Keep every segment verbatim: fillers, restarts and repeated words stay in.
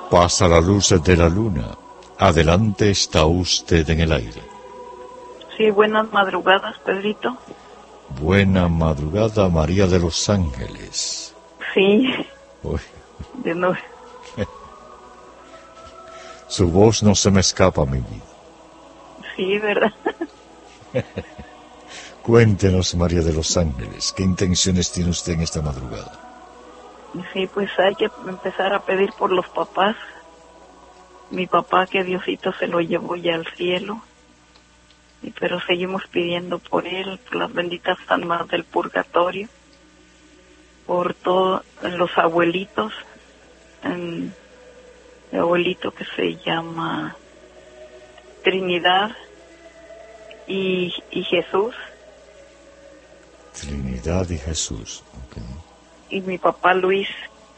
Pasa la luz de la luna. Adelante, está usted en el aire. Sí, buenas madrugadas, Pedrito. Buena madrugada, María de los Ángeles. Sí. Uy. De nuevo. Su voz no se me escapa, mi vida. Sí, ¿verdad? Cuéntenos, María de los Ángeles, ¿qué intenciones tiene usted en esta madrugada? Sí, pues hay que empezar a pedir por los papás. Mi papá, que Diosito se lo llevó ya al cielo. Y pero seguimos pidiendo por él, por las benditas almas del purgatorio, por todos los abuelitos, el abuelito que se llama Trinidad y, y Jesús. Trinidad y Jesús, ok. Y mi papá Luis,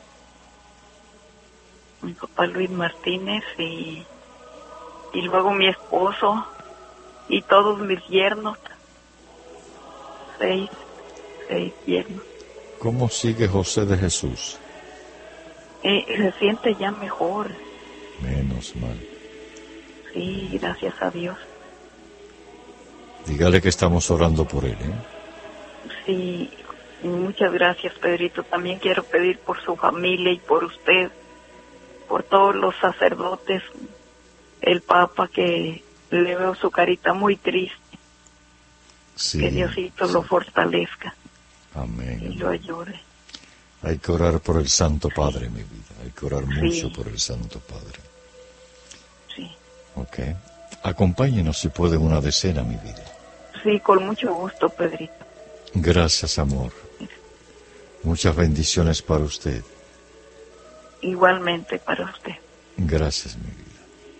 mi papá Luis Martínez, y, y luego mi esposo, y todos mis yernos, seis, seis yernos. ¿Cómo sigue José de Jesús? Eh, se siente ya mejor. Menos mal. Sí, gracias a Dios. Dígale que estamos orando por él, ¿eh? Sí, muchas gracias, Pedrito. También quiero pedir por su familia y por usted, por todos los sacerdotes, el Papa, que le veo su carita muy triste. Sí, que Diosito sí. lo fortalezca. Amén. Y lo ayude. Hay que orar por el Santo Padre, mi vida. Hay que orar Sí. mucho por el Santo Padre. Sí. Ok. Acompáñenos si puede una decena, mi vida. Sí, con mucho gusto, Pedrito. Gracias, amor. Muchas bendiciones para usted. Igualmente para usted. Gracias, mi vida.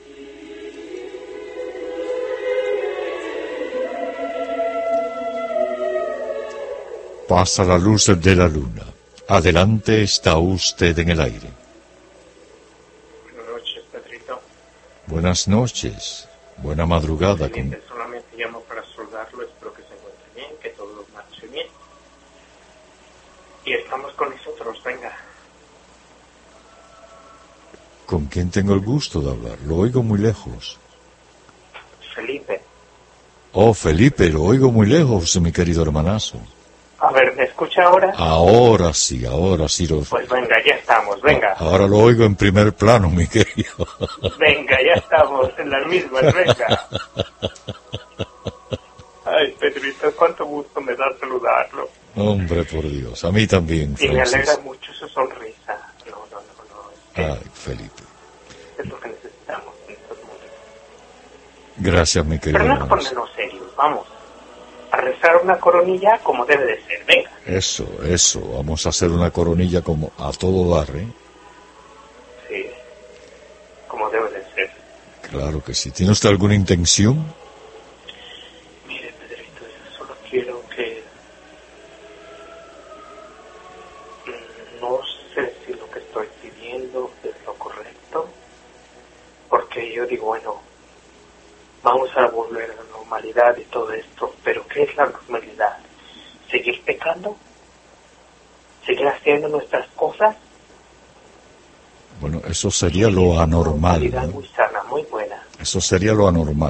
Pasa la luz de la luna. Adelante, está usted en el aire. Buenas noches, Pedrito. Buenas noches. Buena madrugada. Con... Solamente llamo para saludarlo, espero que se encuentre bien, que todo marche bien. Y estamos con nosotros, venga. ¿Con quién tengo el gusto de hablar? Lo oigo muy lejos. Felipe. Oh, Felipe, lo oigo muy lejos, mi querido hermanazo. A ver, ¿me escucha ahora? Ahora sí, ahora sí lo... Pues venga, ya estamos, venga. Ahora lo oigo en primer plano, mi querido. Venga, ya estamos en las mismas, venga. Ay, Pedrito, cuánto gusto me da saludarlo. Hombre, por Dios, a mí también, Y me Francis. alegra mucho su sonrisa. No, no, no, no. Es, que Ay, Felipe. es lo que necesitamos en estos momentos. Gracias, mi querido Pero no nos hermanazo. ponernos serios, vamos. A rezar una coronilla como debe de ser, venga. Eso, eso, vamos a hacer una coronilla como a todo dar, ¿eh? Sí, como debe de ser. Claro que sí. ¿Tiene usted alguna intención? Mire, Pedrito, yo solo quiero que... No sé si lo que estoy pidiendo es lo correcto, porque yo digo, bueno, vamos a volver a la normalidad y todo esto, pero ¿qué es la normalidad? ¿Seguir pecando? ¿Seguir haciendo nuestras cosas? Bueno, eso sería lo anormal, Una normalidad ¿no? muy sana, muy buena. Eso sería lo anormal.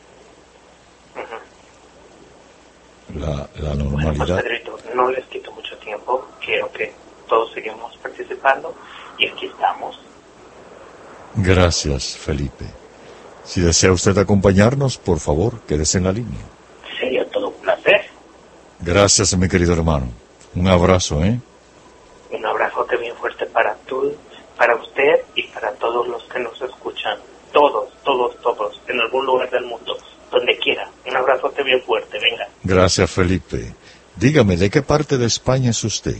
Ujú. La, la Bueno, pues normalidad. Pedrito, no les quito mucho tiempo, quiero que todos sigamos participando y aquí estamos. Gracias, Felipe. Si desea usted acompañarnos, por favor, quédese en la línea. Sería todo un placer. Gracias, mi querido hermano. Un abrazo, ¿eh? Un abrazote bien fuerte para tú, para usted y para todos los que nos escuchan. Todos, todos, todos, en algún lugar del mundo, donde quiera. Un abrazote bien fuerte, venga. Gracias, Felipe. Dígame, ¿de qué parte de España es usted?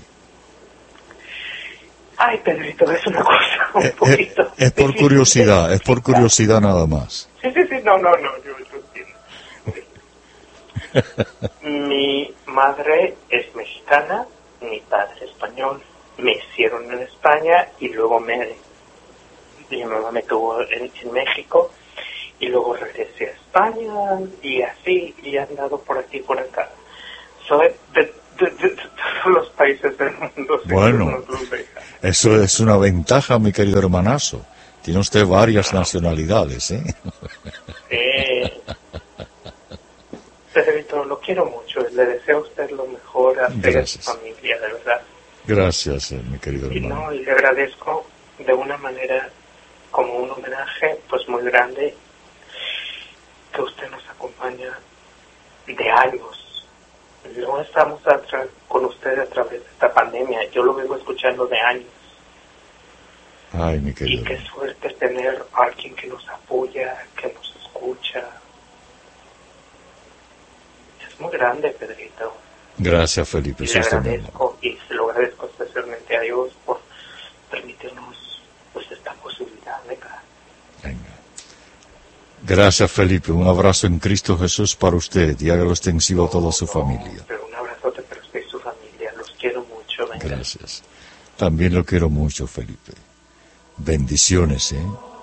Ay, Pedrito, es una cosa un Eh, eh, poquito... es por difícil curiosidad, de es por explicar. curiosidad nada más. Sí, sí, sí, no, no, no, yo, yo entiendo. Mi madre es mexicana, mi padre español. Me hicieron en España y luego me... Mi mamá me tuvo en, en México y luego regresé a España y así, y he andado por aquí y por acá. Soy de, de, de, de todos los países del mundo. Bueno, nos los dejan. eso es una ventaja, mi querido hermanazo. Tiene usted varias nacionalidades, ¿eh? Eh, Pedrito, lo quiero mucho. Le deseo a usted lo mejor a usted y a su familia, de verdad. Gracias, eh, mi querido y hermano. No, y le agradezco de una manera como un homenaje pues muy grande que usted nos acompaña de años. No estamos atra- con usted a través de esta pandemia, yo lo vengo escuchando de años. Ay, mi querido. Y qué suerte tener a alguien que nos apoya, que nos escucha. Es muy grande, Pedrito. Gracias, Felipe. Y Eso le es tremendo. agradezco, y se lo agradezco especialmente a Dios por permitirnos pues esta posibilidad, venga. Venga. Gracias, Felipe. Un abrazo en Cristo Jesús para usted y hágalo extensivo a toda su familia. Pero un abrazote para usted y su familia. Los quiero mucho, venga. Gracias. También lo quiero mucho, Felipe. Bendiciones, ¿eh?